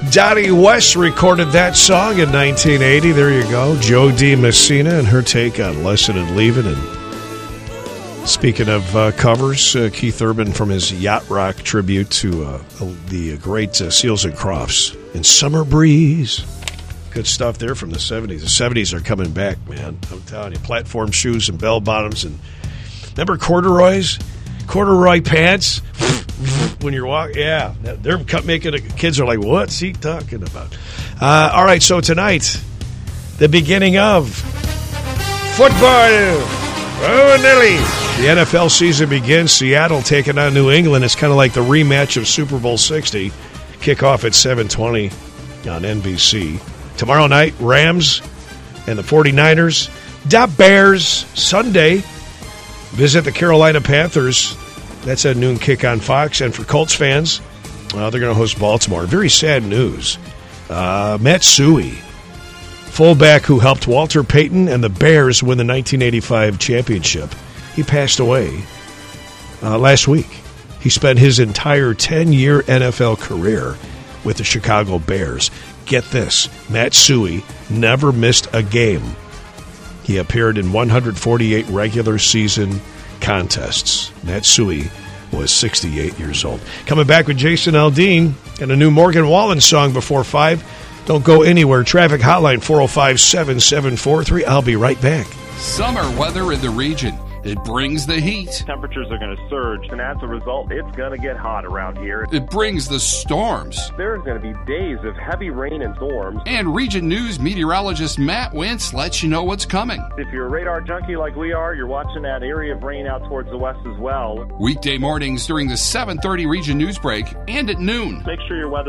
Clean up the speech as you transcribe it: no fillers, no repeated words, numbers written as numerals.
Dottie West recorded that song in 1980. There you go. Joe D. Messina and her take on Lesson in Leaving. And speaking of covers, Keith Urban from his Yacht Rock tribute to the great Seals and Crofts in Summer Breeze. Good stuff there from the 70s. The 70s are coming back, man. I'm telling you. Platform shoes and bell bottoms. And remember corduroys? Corduroy pants? When you're walking, yeah. They're making kids are like, what's he talking about? All right, so tonight, the beginning of football. Oh, Nelly. The NFL season begins. Seattle taking on New England. It's kind of like the rematch of Super Bowl 60. Kickoff at 7:20 on NBC. Tomorrow night, Rams and the 49ers. The Bears, Sunday, visit the Carolina Panthers. That's at noon kick on Fox. And for Colts fans, they're going to host Baltimore. Very sad news. Matt Suhey, fullback who helped Walter Payton and the Bears win the 1985 championship, he passed away last week. He spent his entire 10-year NFL career with the Chicago Bears. Get this, Matt Suhey never missed a game. He appeared in 148 regular season contests. Matt Suhey was 68 years old. Coming back with Jason Aldean and a new Morgan Wallen song before 5. Don't go anywhere. Traffic hotline 405-7743. I'll be right back. Summer weather in the region. It brings the heat. Temperatures are going to surge, and as a result, it's going to get hot around here. It brings the storms. There's going to be days of heavy rain and storms. And Region News meteorologist Matt Wentz lets you know what's coming. If you're a radar junkie like we are, you're watching that area of rain out towards the west as well. Weekday mornings during the 7:30 Region News break and at noon. Make sure your weather